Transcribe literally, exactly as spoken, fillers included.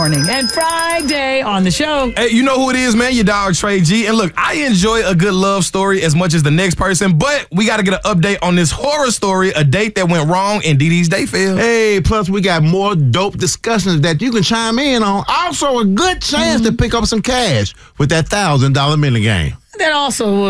Morning and Friday on the show. Hey, you know who it is, man? Your dog, Trey G. And look, I enjoy a good love story as much as the next person, but we got to get an update on this horror story, a date that went wrong in Dee Dee's Dayfield. Hey, plus we got more dope discussions that you can chime in on. Also, a good chance mm-hmm. to pick up some cash with that one thousand dollar mini game. That also